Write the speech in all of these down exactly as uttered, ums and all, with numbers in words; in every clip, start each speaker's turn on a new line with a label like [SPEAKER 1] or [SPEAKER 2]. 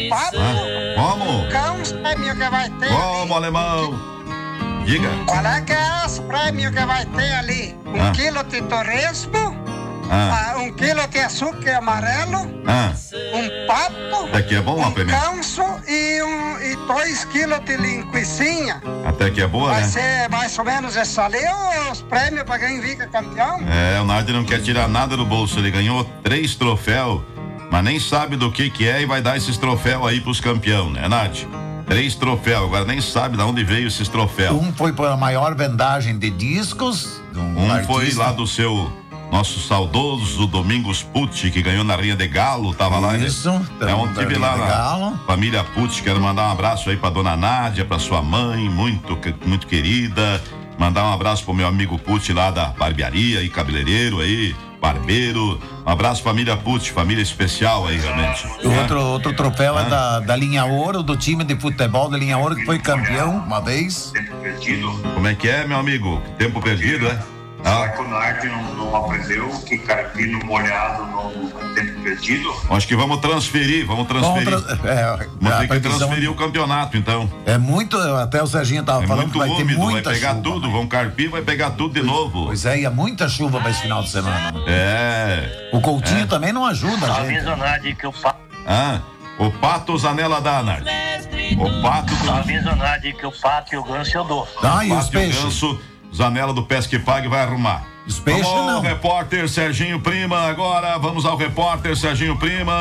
[SPEAKER 1] Pato,
[SPEAKER 2] Ah, como?
[SPEAKER 1] cão, os prêmios que vai ter.
[SPEAKER 2] Como, alemão? Diga.
[SPEAKER 1] Qual é que é os prêmios que vai ter ali? Um
[SPEAKER 2] Ah.
[SPEAKER 1] quilo de torresmo,
[SPEAKER 2] Ah,
[SPEAKER 1] ah, um quilo de açúcar amarelo,
[SPEAKER 2] ah,
[SPEAKER 1] um pato,
[SPEAKER 2] até que é bom a
[SPEAKER 1] um
[SPEAKER 2] primeira.
[SPEAKER 1] ganso e, um, e dois quilos de linguicinha.
[SPEAKER 2] Até que é boa,
[SPEAKER 1] Vai
[SPEAKER 2] né?
[SPEAKER 1] ser mais ou menos esse ali ou os prêmios para quem fica campeão?
[SPEAKER 2] É, o Nardi não quer tirar nada do bolso. Ele ganhou três troféus, mas nem sabe do que que é e vai dar esses troféus aí pros campeões, né, Nardi? Três troféus, agora nem sabe de onde veio esses troféus.
[SPEAKER 3] Um foi para a maior vendagem de discos. Um,
[SPEAKER 2] Um
[SPEAKER 3] artista.
[SPEAKER 2] foi lá do seu, nosso saudoso Domingos Pucci, que ganhou na Rinha de Galo, tava lá. né?
[SPEAKER 3] Isso,
[SPEAKER 2] É um
[SPEAKER 3] da
[SPEAKER 2] tive
[SPEAKER 3] Rinha
[SPEAKER 2] lá
[SPEAKER 3] de
[SPEAKER 2] na
[SPEAKER 3] Galo.
[SPEAKER 2] família Pucci. Quero mandar um abraço aí pra dona Nádia, pra sua mãe, muito, muito querida. Mandar um abraço pro meu amigo Pucci lá da barbearia e cabeleireiro aí, barbeiro. Um abraço, família Pucci, família especial aí, realmente.
[SPEAKER 3] E outro, outro troféu
[SPEAKER 2] Ah.
[SPEAKER 3] é da, da linha ouro, do time de futebol da linha ouro, que foi campeão uma vez.
[SPEAKER 4] Tempo perdido.
[SPEAKER 2] Como é que é, meu amigo? Tempo perdido, é?
[SPEAKER 4] Será
[SPEAKER 2] Ah,
[SPEAKER 4] que o Nardi não, não aprendeu que carpino molhado não é tempo perdido?
[SPEAKER 2] acho que vamos transferir, vamos transferir.
[SPEAKER 3] Vamos tra- é,
[SPEAKER 2] Vamos
[SPEAKER 3] a
[SPEAKER 2] ter que
[SPEAKER 3] previsão
[SPEAKER 2] transferir o campeonato, então.
[SPEAKER 3] é muito, até o Serginho tava
[SPEAKER 2] É
[SPEAKER 3] falando
[SPEAKER 2] muito
[SPEAKER 3] que vai ter
[SPEAKER 2] úmido, vai
[SPEAKER 3] muita
[SPEAKER 2] pegar
[SPEAKER 3] chuva.
[SPEAKER 2] tudo, vão carpir, vai pegar tudo de novo.
[SPEAKER 3] Pois é, e é muita chuva para esse final de semana.
[SPEAKER 2] É.
[SPEAKER 3] O Coutinho também não ajuda, gente.
[SPEAKER 5] Avisa o Nardi que o pato.
[SPEAKER 2] Ah, o Pato Zanella Danard. O Pato do
[SPEAKER 5] Avisa o Nardi que o pato e o ganso eu dou.
[SPEAKER 3] Ah, e os
[SPEAKER 2] Pato e o
[SPEAKER 3] peixes?
[SPEAKER 2] Ganso, Zanella do Pesque Pague vai arrumar.
[SPEAKER 3] Os peixes
[SPEAKER 2] Vamos ao
[SPEAKER 3] não.
[SPEAKER 2] repórter Serginho Prima agora, vamos ao repórter Serginho Prima.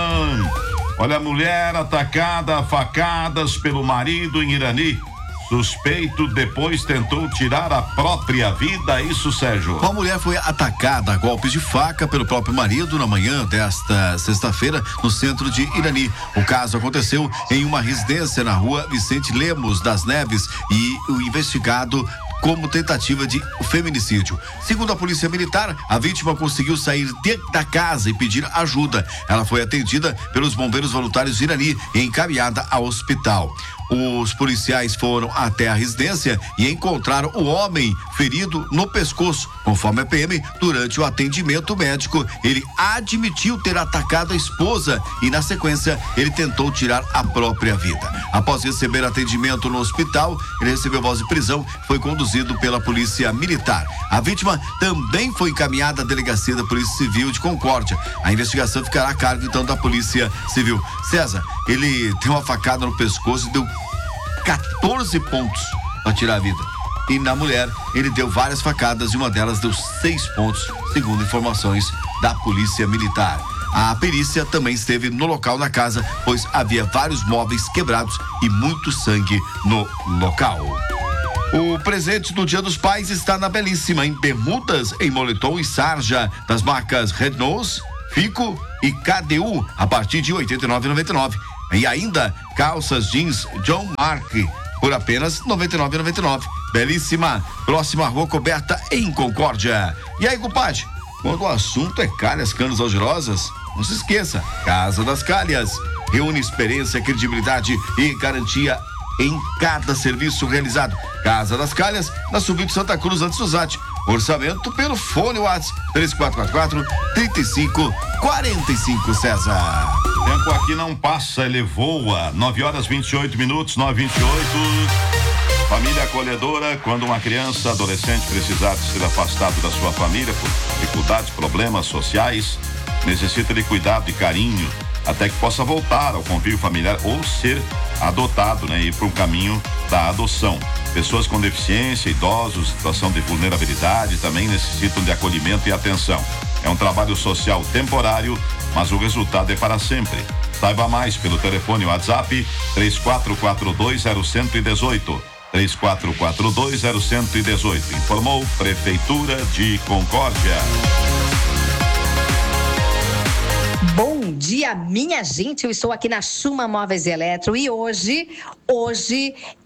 [SPEAKER 2] Olha, a mulher atacada a facadas pelo marido em Irani. Suspeito depois tentou tirar a própria vida, é isso, Sérgio?
[SPEAKER 6] Uma mulher foi atacada a golpes de faca pelo próprio marido na manhã desta sexta-feira no centro de Irani. O caso aconteceu em uma residência na rua Vicente Lemos das Neves e o investigado como tentativa de feminicídio. Segundo a polícia militar, a vítima conseguiu sair de, da casa e pedir ajuda. Ela foi atendida pelos bombeiros voluntários de Irani e encaminhada ao hospital. Os policiais foram até a residência e encontraram o homem ferido no pescoço. Conforme a P M, durante o atendimento médico, ele admitiu ter atacado a esposa e, na sequência, ele tentou tirar a própria vida. Após receber atendimento no hospital, ele recebeu voz de prisão e foi conduzido pela polícia militar. A vítima também foi encaminhada à delegacia da Polícia Civil de Concórdia. A investigação ficará a cargo, então, da Polícia Civil. César, ele tem uma facada no pescoço e deu quatorze pontos para tirar a vida. E na mulher, ele deu várias facadas e uma delas deu seis pontos, segundo informações da Polícia Militar. A perícia também esteve no local da casa, pois havia vários móveis quebrados e muito sangue no local. O presente do Dia dos Pais está na Belíssima, em bermudas, em moletom e sarja, das marcas Red Nose, Fico e K D U, a partir de oitenta e nove reais e noventa e nove centavos. E ainda calças jeans John Mark por apenas noventa e nove reais e noventa e nove centavos. Belíssima, próxima rua coberta em Concórdia. E aí, compadre, quando o assunto é calhas, canos algerosas, não se esqueça, Casa das Calhas reúne experiência, credibilidade e garantia em cada serviço realizado. Casa das Calhas, na Subida de Santa Cruz, antes do Zate. Orçamento pelo fone WhatsApp três quatro quatro quatro, três cinco quatro cinco, César.
[SPEAKER 2] O tempo aqui não passa, ele voa. nove horas vinte e oito minutos, nove e vinte e oito. Família acolhedora, quando uma criança, adolescente precisar de ser afastado da sua família por dificuldades, problemas sociais, necessita de cuidado e carinho até que possa voltar ao convívio familiar ou ser adotado, né? Ir para um caminho da adoção. Pessoas com deficiência, idosos, situação de vulnerabilidade também necessitam de acolhimento e atenção. É um trabalho social temporário, mas o resultado é para sempre. Saiba mais pelo telefone WhatsApp três quatro quatro dois zero um um oito. três quatro quatro dois zero um um oito. Informou Prefeitura de Concórdia.
[SPEAKER 7] Bom dia, minha gente. Eu estou aqui na Chuma Móveis e Eletro e hoje, hoje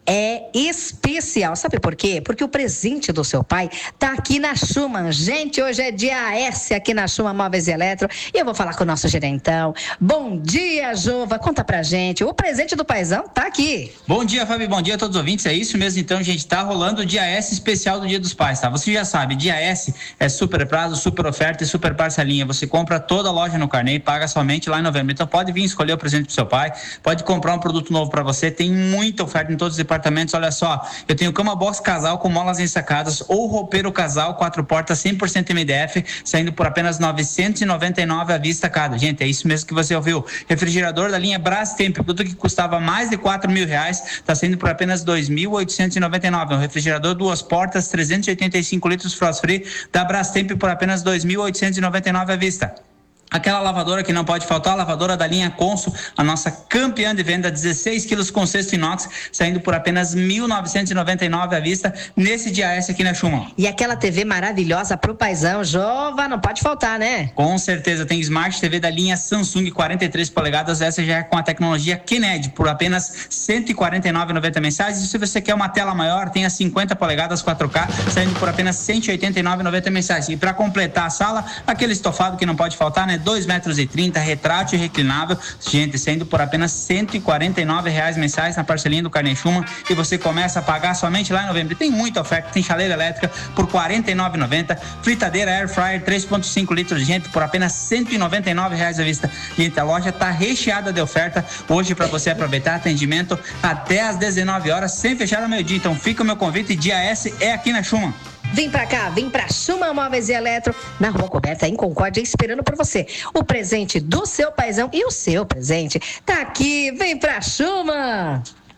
[SPEAKER 7] é especial. Sabe por quê? Porque o presente do seu pai tá aqui na Schumann. Gente, hoje é dia S aqui na Schumann Móveis e Eletro e eu vou falar com o nosso gerentão. Bom dia, Jova. Conta pra gente. O presente do paizão tá aqui.
[SPEAKER 8] Bom dia, Fábio. Bom dia a todos os ouvintes. É isso mesmo, então, gente. Tá rolando o dia S especial do Dia dos Pais, tá? Você já sabe, dia S é super prazo, super oferta e super parcelinha. Você compra toda a loja no Carnê e paga somente lá em novembro. Então pode vir escolher o presente pro seu pai, pode comprar um produto novo pra você. Tem muita oferta em todos os departamentos. Olha só, eu tenho cama box casal com molas ensacadas ou roupeiro casal quatro portas cem por cento M D F, saindo por apenas novecentos e noventa e nove reais à vista cada. Gente, é isso mesmo que você ouviu. Refrigerador da linha Brastemp, produto que custava mais de quatro mil reais, está saindo por apenas dois mil oitocentos e noventa e nove reais. Um refrigerador duas portas trezentos e oitenta e cinco litros frost free da Brastemp por apenas dois mil oitocentos e noventa e nove reais à vista. Aquela lavadora que não pode faltar, a lavadora da linha Consul, a nossa campeã de venda, dezesseis quilos com cesto inox, saindo por apenas mil novecentos e noventa e nove reais à vista, nesse dia S aqui na Schumann.
[SPEAKER 7] E aquela T V maravilhosa pro paizão, Jova, não pode faltar, né?
[SPEAKER 8] Com certeza, tem Smart T V da linha Samsung, quarenta e três polegadas, essa já é com a tecnologia Kinect, por apenas cento e quarenta e nove reais e noventa centavos mensais, e se você quer uma tela maior, tem a cinquenta polegadas quatro K, saindo por apenas cento e oitenta e nove reais e noventa centavos mensais. E para completar a sala, aquele estofado que não pode faltar, né? dois metros e trinta, retrátil e reclinável, gente, saindo por apenas cento e quarenta e nove reais mensais na parcelinha do Carnê Schumann, e você começa a pagar somente lá em novembro. Tem muita oferta, tem chaleira elétrica por quarenta e nove reais e noventa centavos, fritadeira Air Fryer três ponto cinco litros, gente, por apenas cento e noventa e nove reais à vista. Gente, a loja tá recheada de oferta hoje para você aproveitar. Atendimento até às dezenove horas, sem fechar ao meio-dia. Então fica o meu convite, dia S é aqui na Schumann.
[SPEAKER 7] Vem pra cá, vem pra Schumann Móveis e Eletro, na Rua Coberta, em Concórdia, esperando por você. O presente do seu paizão e o seu presente tá aqui. Vem pra Schumann!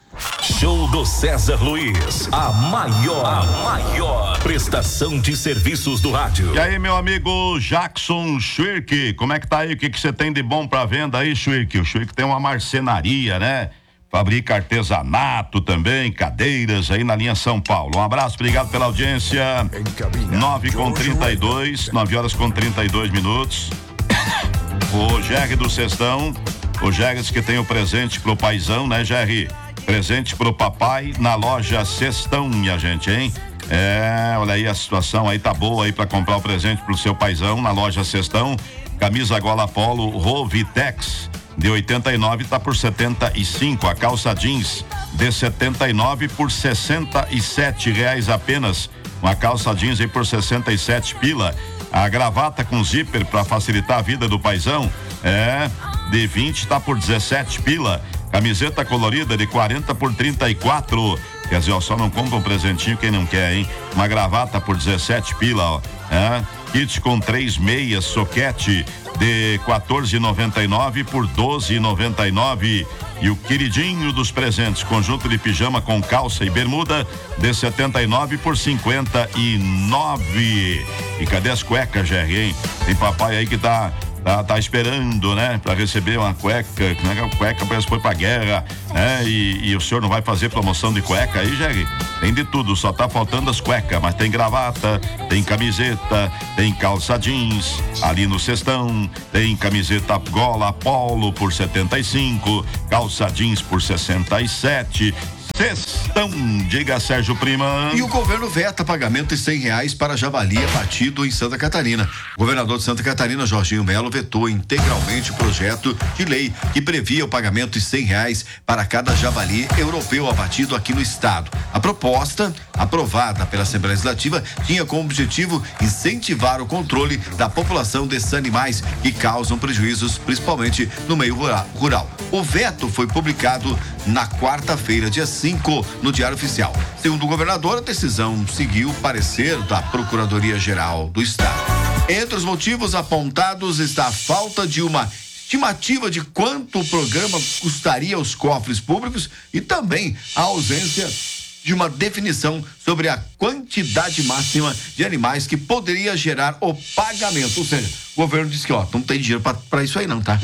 [SPEAKER 9] Show do César Luiz, a maior, a maior prestação de serviços do rádio.
[SPEAKER 2] E aí, meu amigo Jackson Schwirk, como é que tá aí? O que que você tem de bom pra venda aí, Schwirk? O Schwirk tem uma marcenaria, né? Fabrica artesanato também, cadeiras aí na linha São Paulo. Um abraço, obrigado pela audiência. nove com trinta e dois, nove horas com trinta e dois minutos. O Jerry do Cestão, o Jerry que tem o presente pro paizão, né, Jerry? Presente pro papai na loja Cestão, minha gente, hein? É, olha aí, a situação aí tá boa aí pra comprar o presente pro seu paizão na loja Cestão. Camisa gola polo Rovitex de oitenta e nove tá por setenta e cinco, a calça jeans de setenta e nove por sessenta e sete reais apenas, uma calça jeans aí por sessenta e sete pila, a gravata com zíper para facilitar a vida do paizão é de vinte tá por dezessete pila, camiseta colorida de quarenta por trinta e quatro, quer dizer, ó, só não compra um presentinho quem não quer, hein? Uma gravata por dezessete pila, ó, é, kit com três meias, soquete de quatorze e noventa e nove por doze e noventa e nove, e o queridinho dos presentes, conjunto de pijama com calça e bermuda de setenta e nove por cinquenta e nove. E cadê as cuecas, Jerry, hein? Tem papai aí que tá Tá, tá esperando, né? Pra receber uma cueca, né? A cueca parece que foi pra guerra, né? E, e o senhor não vai fazer promoção de cueca aí, Jerry? Tem de tudo, só tá faltando as cuecas, mas tem gravata, tem camiseta, tem calça jeans, ali no cestão, tem camiseta gola polo por setenta e cinco, calça jeans por sessenta e sete. Cestão, diga Sérgio Prima.
[SPEAKER 6] E o governo veta pagamento de cem reais para javali abatido em Santa Catarina. O governador de Santa Catarina, Jorginho Melo, vetou integralmente o projeto de lei que previa o pagamento de cem reais para cada javali europeu abatido aqui no estado. A proposta, aprovada pela Assembleia Legislativa, tinha como objetivo incentivar o controle da população desses animais que causam prejuízos, principalmente no meio rural. O veto foi publicado na quarta-feira, dia cinco, no Diário Oficial. Segundo o governador, a decisão seguiu o parecer da Procuradoria-Geral do Estado. Entre os motivos apontados está a falta de uma estimativa de quanto o programa custaria aos cofres públicos e também a ausência de uma definição sobre a quantidade máxima de animais que poderia gerar o pagamento, ou seja, o governo disse que, ó, não tem dinheiro pra, pra isso aí não, tá?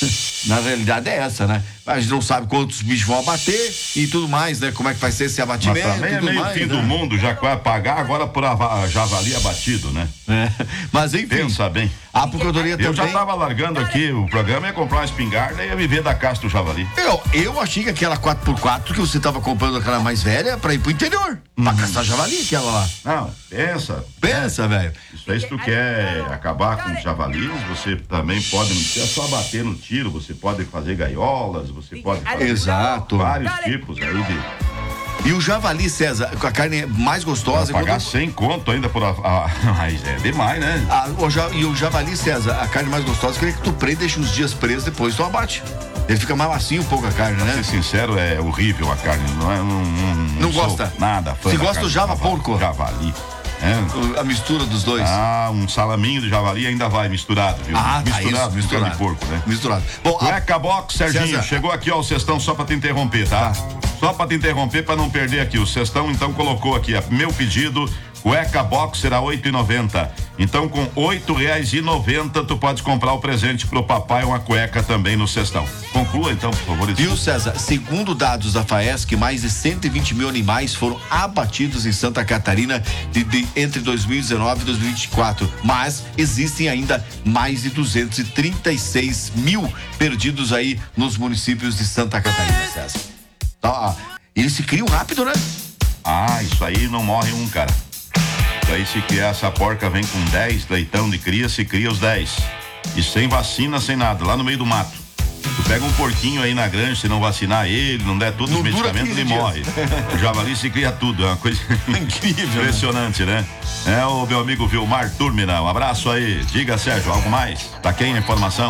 [SPEAKER 6] Na realidade é essa, né? A gente não sabe quantos bichos vão abater e tudo mais, né? Como é que vai ser esse abatimento.
[SPEAKER 2] Mas também é meio
[SPEAKER 6] mais,
[SPEAKER 2] fim
[SPEAKER 6] né?
[SPEAKER 2] do mundo, já que vai pagar agora por ava- javali abatido, né?
[SPEAKER 6] É. Mas enfim.
[SPEAKER 2] Pensa bem.
[SPEAKER 6] A Procuradoria
[SPEAKER 2] Eu
[SPEAKER 6] também...
[SPEAKER 2] já tava largando aqui o programa, ia comprar uma espingarda e ia viver da caça do javali.
[SPEAKER 6] Eu, eu achei que aquela quatro por quatro que você tava comprando, aquela mais velha, pra ir pro interior. Pra caçar javali, aquela lá.
[SPEAKER 2] Não, pensa.
[SPEAKER 6] Pensa,
[SPEAKER 2] é,
[SPEAKER 6] velho.
[SPEAKER 2] Isso aí, se tu quer acabar com os javalis, você também pode, não precisa só bater no tiro, você pode fazer gaiolas, você pode fazer
[SPEAKER 6] Exato.
[SPEAKER 2] vários tipos aí de...
[SPEAKER 6] E o javali, César, com a carne mais gostosa...
[SPEAKER 2] Vai pagar
[SPEAKER 6] quando...
[SPEAKER 2] cem conto ainda por... A, a, mas é demais, né?
[SPEAKER 6] Ah, o ja- e o javali, César, a carne mais gostosa, eu queria que tu prenda e deixa uns dias preso, depois tu abate. Ele fica mais macio um pouco a carne, né?
[SPEAKER 2] Pra ser sincero, é horrível a carne. Não, é, não, não,
[SPEAKER 6] Não
[SPEAKER 2] sou
[SPEAKER 6] gosta?
[SPEAKER 2] Nada. Fã
[SPEAKER 6] Você
[SPEAKER 2] da
[SPEAKER 6] gosta
[SPEAKER 2] carne
[SPEAKER 6] do java
[SPEAKER 2] de javali,
[SPEAKER 6] porco?
[SPEAKER 2] Javali. É.
[SPEAKER 6] A mistura dos dois.
[SPEAKER 2] Ah, um salaminho de javali ainda vai misturado, viu?
[SPEAKER 6] Ah, tá,
[SPEAKER 2] misturado,
[SPEAKER 6] isso,
[SPEAKER 2] com
[SPEAKER 6] misturado.
[SPEAKER 2] carne de porco, né?
[SPEAKER 6] Misturado. Bom, a...
[SPEAKER 2] Cueca Box, Serginho,
[SPEAKER 6] César.
[SPEAKER 2] chegou aqui, ó, o Cestão, só pra te interromper, tá? Só pra te interromper, pra não perder aqui. O Cestão, então, colocou aqui, ó, meu pedido, cueca box será oito e noventa. Então, com oito reais e noventa, tu pode comprar o presente pro papai, uma cueca também no Cestão. Conclua, então, por favor.
[SPEAKER 6] Viu, César? Segundo dados da FAESC, mais de cento e vinte mil animais foram abatidos em Santa Catarina de, de, entre dois mil e dezenove e dois mil e vinte e quatro. Mas existem ainda mais de duzentos e trinta e seis mil perdidos aí nos municípios de Santa Catarina, César. Tá, eles se criam rápido, né?
[SPEAKER 2] Ah, isso aí não morre um, cara. Isso aí, se criar essa porca, vem com dez leitão de cria, se cria os dez. E sem vacina, sem nada, lá no meio do mato. Tu pega um porquinho aí na granja, se não vacinar ele, não der todos os medicamentos, ele morre. O javali se cria tudo, é uma coisa incrível, impressionante, né? É o meu amigo Vilmar Turmina, um abraço aí. Diga, Sérgio, algo mais? Pra quem a informação?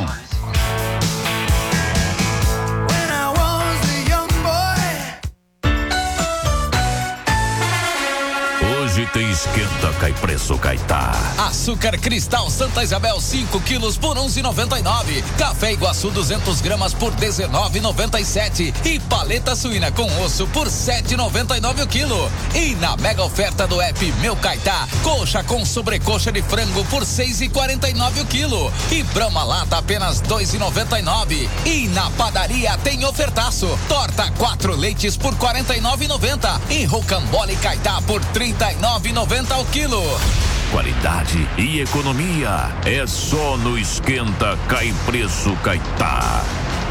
[SPEAKER 9] Hoje tem esquenta, cai preço, cai tá.
[SPEAKER 10] Açúcar Cristal Santa Isabel cinco quilos por onze e noventa e nove. Café Iguaçu duzentas gramas por dezenove e noventa e sete. E paleta suína com osso por sete e noventa e nove o quilo. E na mega oferta do app Meu Caetá, coxa com sobrecoxa de frango por seis e quarenta e nove o quilo. E Brahma Lata apenas dois e noventa e nove. E na padaria tem ofertaço. Torta quatro leites por quarenta e nove e noventa. E rocambole Caetá por trinta e nove e noventa o quilo.
[SPEAKER 9] Qualidade e economia é só no Esquenta, cai preço, cai tá.